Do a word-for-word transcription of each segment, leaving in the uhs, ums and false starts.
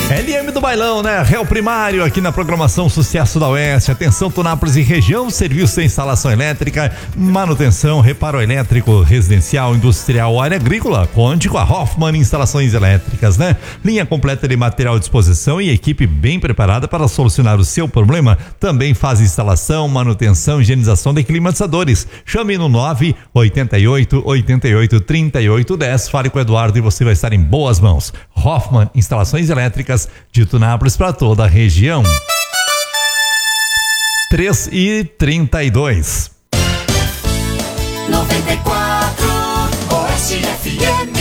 L M do Bailão, né? Réu Primário aqui na programação Sucesso da Oeste. Atenção, Tunápolis e região, serviço de instalação elétrica, manutenção, reparo elétrico, residencial, industrial, área agrícola. Conte com a Hoffman Instalações Elétricas, né? Linha completa de material à disposição e equipe bem preparada para solucionar o seu problema. Também faz instalação, manutenção, higienização de climatizadores. Chame no nove oito oito, oito oito, três oito um zero. Fale com o Eduardo e você vai estar em boas mãos. Hoffman Instalações Elétricas de Tunápolis para toda a região. três e trinta e dois. noventa e quatro Oeste F M.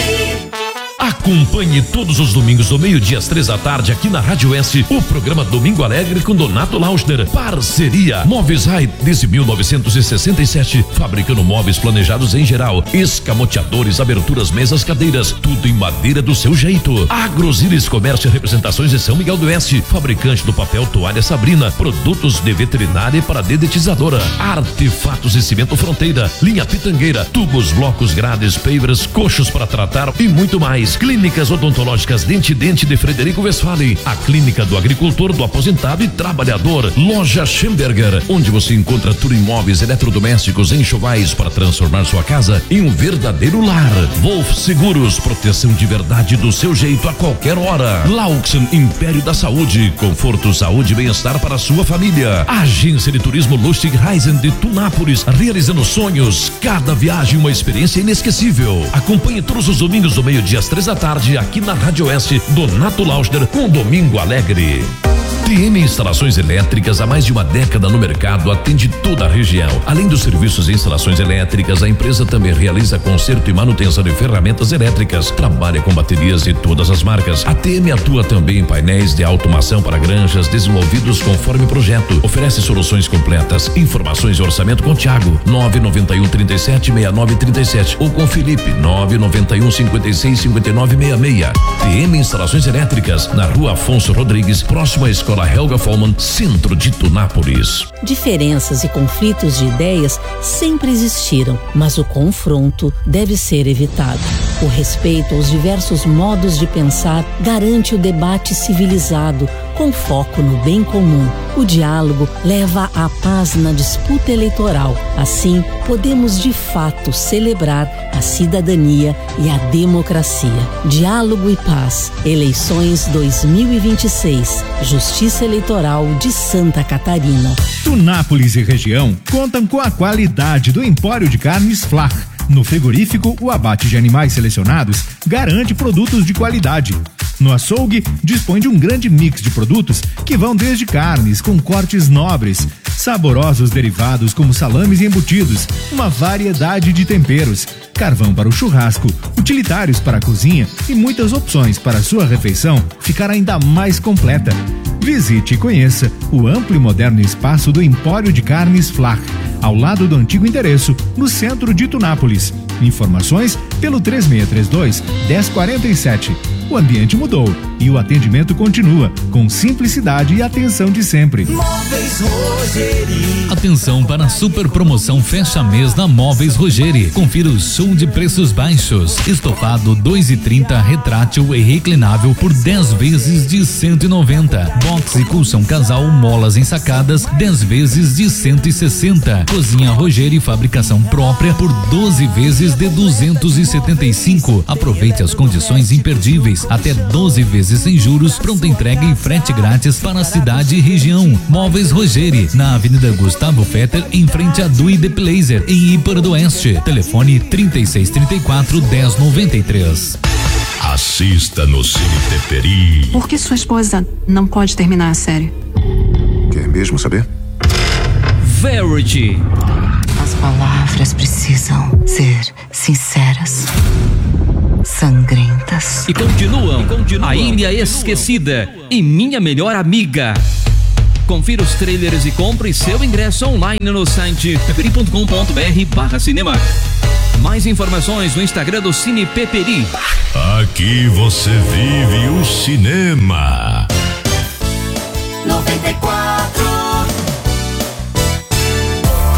Acompanhe todos os domingos do meio-dia às três da tarde aqui na Rádio Oeste o programa Domingo Alegre com Donato Lauschner. Parceria Móveis Rai desde mil novecentos e sessenta e sete, fabricando móveis planejados em geral, escamoteadores, aberturas, mesas, cadeiras, tudo em madeira do seu jeito. Agrosiris Comércio e Representações de São Miguel do Oeste, fabricante do papel toalha Sabrina, produtos de veterinária para dedetizadora, Artefatos e Cimento Fronteira, linha Pitangueira, tubos, blocos, grades, pavers, coxos para tratar e muito mais. Clínicas Odontológicas Dente Dente de Frederico Westphalen, a clínica do agricultor, do aposentado e trabalhador. Loja Schemberger, onde você encontra tudo em móveis, eletrodomésticos, enxovais para transformar sua casa em um verdadeiro lar. Wolf Seguros, proteção de verdade do seu jeito a qualquer hora. Laux Império da Saúde, conforto, saúde e bem-estar para a sua família. Agência de Turismo Lustig Reisen de Tunápolis, realizando sonhos. Cada viagem uma experiência inesquecível. Acompanhe todos os domingos do meio-dia às três da tarde aqui na Rádio Oeste, Donato Lauschner com Domingo Alegre. T M Instalações Elétricas, há mais de uma década no mercado, atende toda a região. Além dos serviços de instalações elétricas, a empresa também realiza conserto e manutenção de ferramentas elétricas. Trabalha com baterias de todas as marcas. A T M atua também em painéis de automação para granjas, desenvolvidos conforme projeto. Oferece soluções completas. Informações e orçamento com Thiago, nove nove um, trinta e sete, sessenta e nove trinta e sete, ou com Felipe, nove nove um, cinquenta e seis, cinquenta e nove sessenta e seis. T M Instalações Elétricas, na Rua Afonso Rodrigues, próximo à Escola Helga Follmann, centro de Tunápolis. Diferenças e conflitos de ideias sempre existiram, mas o confronto deve ser evitado. O respeito aos diversos modos de pensar garante o debate civilizado, com foco no bem comum. O diálogo leva à paz na disputa eleitoral. Assim, podemos de fato celebrar a cidadania e a democracia. Diálogo e paz. Eleições dois mil e vinte e seis. Justiça Eleitoral de Santa Catarina. Tunápolis e região contam com a qualidade do Empório de Carnes Flach. No frigorífico, o abate de animais selecionados garante produtos de qualidade. No açougue, dispõe de um grande mix de produtos que vão desde carnes com cortes nobres, saborosos derivados como salames e embutidos, uma variedade de temperos, carvão para o churrasco, utilitários para a cozinha e muitas opções para a sua refeição ficar ainda mais completa. Visite e conheça o amplo e moderno espaço do Empório de Carnes Flach, ao lado do antigo endereço, no centro de Tunápolis. Informações pelo três seis três dois, um zero quatro sete. O ambiente mudou e o atendimento continua com simplicidade e atenção de sempre. Móveis Rogeri. Atenção para a super promoção fecha mês da Móveis Rogeri. Confira o show de preços baixos. Estofado dois e trinta, retrátil e reclinável por dez vezes de cento e noventa. Box e colchão casal molas ensacadas dez vezes de cento e sessenta. Cozinha Rogeri fabricação própria por doze vezes de duzentos e setenta e cinco. Aproveite as condições imperdíveis. Até doze vezes sem juros, pronta entrega e frete grátis para a cidade e região. Móveis Rogeri, na Avenida Gustavo Fetter, em frente a Dui de Placer, em Ípar do Oeste. Telefone trinta e seis, trinta e quatro, dez, noventa e três. Assista no Cine Teperi. Por que sua esposa não pode terminar a série? Quer mesmo saber? Verity. As palavras precisam ser sinceras, sangrentas. E continuam, e continuam. A Ilha Esquecida e Minha Melhor Amiga. Confira os trailers e compre seu ingresso online no site peperi ponto com ponto br barra cinema. Mais informações no Instagram do Cine Peperi. Aqui você vive o cinema. noventa e quatro.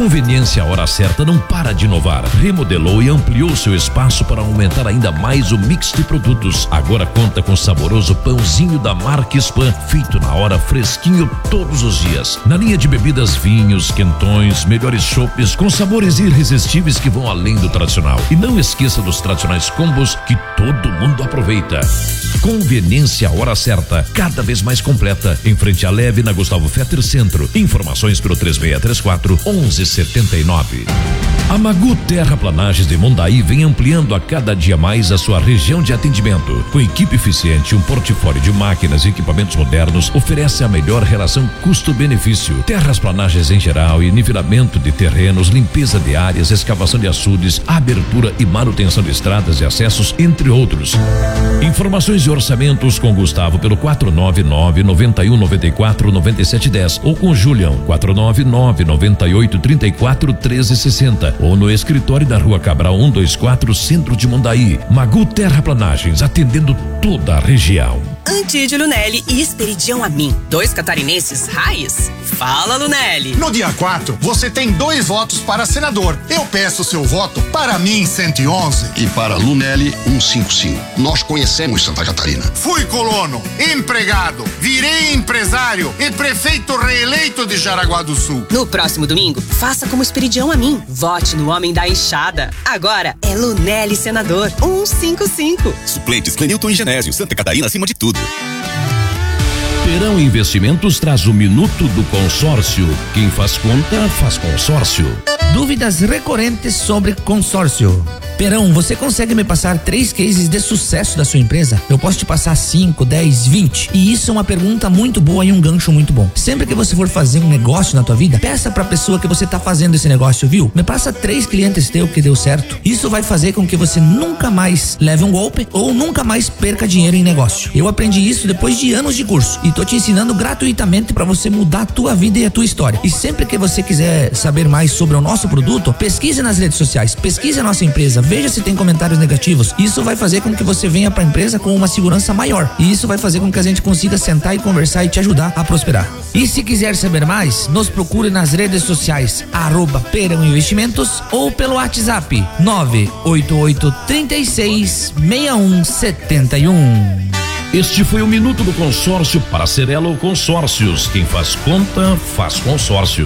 Conveniência Hora Certa não para de inovar. Remodelou e ampliou seu espaço para aumentar ainda mais o mix de produtos. Agora conta com saboroso pãozinho da marca Spam, feito na hora, fresquinho todos os dias. Na linha de bebidas, vinhos, quentões, melhores chopes com sabores irresistíveis que vão além do tradicional. E não esqueça dos tradicionais combos que todo mundo aproveita. Conveniência Hora Certa, cada vez mais completa, em frente à Leve, na Gustavo Fetter Centro. Informações pelo três seis três quatro, onze setenta e nove. A Magu Terraplanagens de Mondaí vem ampliando a cada dia mais a sua região de atendimento. Com equipe eficiente e um portfólio de máquinas e equipamentos modernos, oferece a melhor relação custo-benefício. Terrasplanagens em geral e nivelamento de terrenos, limpeza de áreas, escavação de açudes, abertura e manutenção de estradas e acessos, entre outros. Informações e orçamentos com Gustavo pelo quatro nove nove, nove um nove quatro, nove sete um zero ou com Julião quatro nove nove, nove oito três quatro, um três seis zero ou no escritório da Rua Cabral cento e vinte e quatro, Centro de Mondaí. Magu Terraplanagens, atendendo toda a região. Antídio Lunelli e Esperidião Amin, dois catarinenses raiz. Fala, Lunelli. No dia quatro, você tem dois votos para senador. Eu peço seu voto para mim cento e onze. E para Lunelli cento e cinquenta e cinco. Nós conhecemos Santa Catarina. Fui colono, empregado, virei empresário e prefeito reeleito de Jaraguá do Sul. No próximo domingo, faça como Esperidião Amin. Vote no homem da enxada. Agora é Lunelli senador cento e cinquenta e cinco. Suplentes Clenilton e Genésio, Santa Catarina acima de tudo. Perão Investimentos traz o Minuto do Consórcio. Quem faz conta, faz consórcio. Dúvidas recorrentes sobre consórcio. Perão, você consegue me passar três cases de sucesso da sua empresa? Eu posso te passar cinco, dez, vinte. E isso é uma pergunta muito boa e um gancho muito bom. Sempre que você for fazer um negócio na tua vida, peça pra pessoa que você tá fazendo esse negócio, viu? Me passa três clientes teus que deu certo. Isso vai fazer com que você nunca mais leve um golpe ou nunca mais perca dinheiro em negócio. Eu aprendi isso depois de anos de curso e tô te ensinando gratuitamente pra você mudar a tua vida e a tua história. E sempre que você quiser saber mais sobre o nosso produto, pesquise nas redes sociais, pesquise a nossa empresa, veja se tem comentários negativos. Isso vai fazer com que você venha para a empresa com uma segurança maior. E isso vai fazer com que a gente consiga sentar e conversar e te ajudar a prosperar. E se quiser saber mais, nos procure nas redes sociais arroba Perão Investimentos ou pelo WhatsApp nove oito oito, três seis, seis um sete um. Este foi o Minuto do Consórcio para Cerelo Consórcios. Quem faz conta, faz consórcio.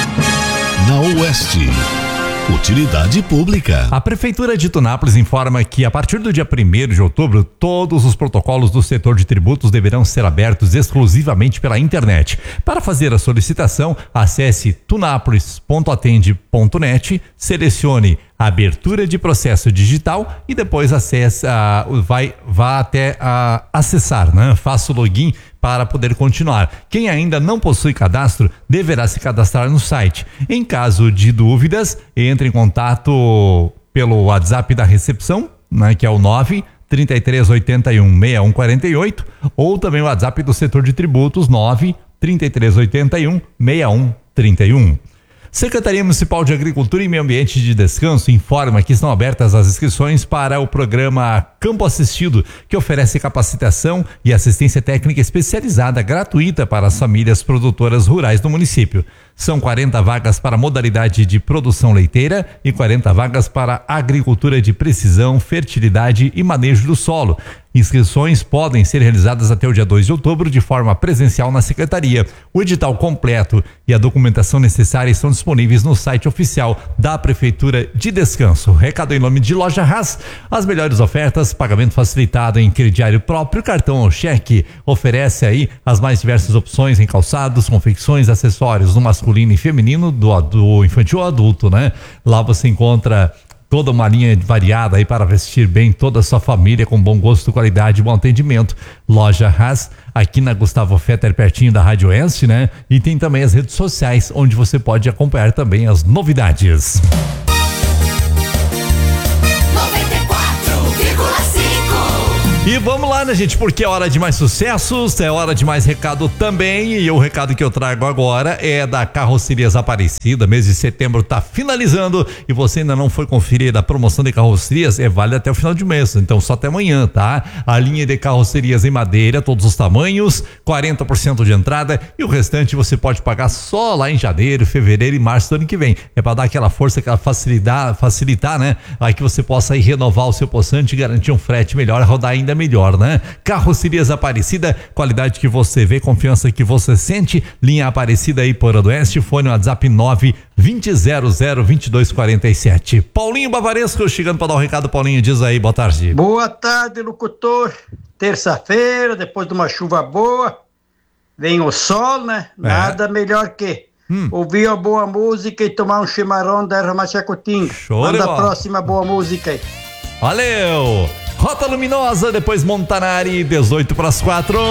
Na Oeste, utilidade pública. A Prefeitura de Tunápolis informa que a partir do dia primeiro de outubro, todos os protocolos do setor de tributos deverão ser abertos exclusivamente pela internet. Para fazer a solicitação, acesse tunápolis ponto atende ponto net, selecione abertura de processo digital e depois acessa, vai, vá até a, acessar, né? Faça o login para poder continuar. Quem ainda não possui cadastro deverá se cadastrar no site. Em caso de dúvidas, entre em contato pelo WhatsApp da recepção, né? Que é o nove trinta e três, oitenta e um, sessenta e um quarenta e oito, ou também o WhatsApp do setor de tributos nove trinta e três, oitenta e um, sessenta e um trinta e um. Secretaria Municipal de Agricultura e Meio Ambiente de Descanso informa que estão abertas as inscrições para o programa Campo Assistido, que oferece capacitação e assistência técnica especializada gratuita para as famílias produtoras rurais do município. São quarenta vagas para modalidade de produção leiteira e quarenta vagas para agricultura de precisão, fertilidade e manejo do solo. Inscrições podem ser realizadas até o dia dois de outubro de forma presencial na secretaria. O edital completo e a documentação necessária estão disponíveis no site oficial da Prefeitura de Descanso. Recado em nome de Loja Haas, as melhores ofertas, pagamento facilitado em crediário próprio, cartão ou cheque. Oferece aí as mais diversas opções em calçados, confecções, acessórios no masculino e feminino, do, do infantil ao adulto, né? Lá você encontra toda uma linha variada aí para vestir bem toda a sua família com bom gosto, qualidade e bom atendimento. Loja Haas, aqui na Gustavo Fetter, pertinho da Rádio Oeste, né? E tem também as redes sociais, onde você pode acompanhar também as novidades. noventa e quatro vírgula cinco E vamos lá, né, gente? Porque é hora de mais sucessos, é hora de mais recado também. E o recado que eu trago agora é da Carrocerias Aparecida. Mês de setembro tá finalizando e você ainda não foi conferir a promoção de carrocerias, é válida até o final de mês. Então só até amanhã, tá? A linha de carrocerias em madeira, todos os tamanhos, quarenta por cento de entrada e o restante você pode pagar só lá em janeiro, fevereiro e março do ano que vem. É para dar aquela força, aquela facilidade, facilitar, né? Aí que você possa aí renovar o seu possante e garantir um frete melhor, rodar ainda melhor, né? Carrocerias Aparecida, qualidade que você vê, confiança que você sente. Linha Aparecida aí por Oeste, fone WhatsApp nove vinte zero zero vinte e dois quarenta e sete. Paulinho Bavaresco chegando para dar um recado. Paulinho, diz aí, boa tarde. Boa tarde, locutor. Terça-feira, depois de uma chuva boa, vem o sol, né? É. Nada melhor que hum. ouvir uma boa música e tomar um chimarrão da erva machacutinga. Manda a próxima boa música aí. Valeu! Rota Luminosa, depois Montanari, dezoito para as quatro.